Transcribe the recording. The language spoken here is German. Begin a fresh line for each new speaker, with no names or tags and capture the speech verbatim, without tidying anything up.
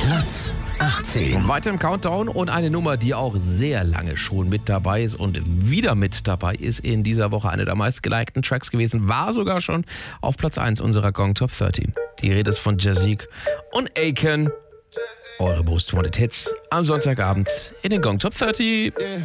Platz achtzehn.
Weiter im Countdown und eine Nummer, die auch sehr lange schon mit dabei ist und wieder mit dabei ist in dieser Woche eine der meistgelikten Tracks gewesen, war sogar schon auf Platz eins unserer Gong Top dreißig. Die Rede ist von Jazik und Aiken. Eure Most Wanted Hits am Sonntagabend in den Gong Top dreißig.